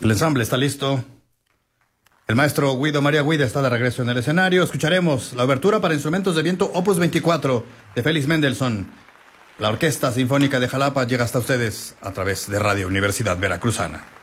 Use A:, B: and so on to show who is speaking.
A: El ensamble está listo. El maestro Guido María Guida está de regreso en el escenario. Escucharemos la obertura para instrumentos de viento Opus 24 de Félix Mendelssohn. La Orquesta Sinfónica de Jalapa llega hasta ustedes a través de Radio Universidad Veracruzana.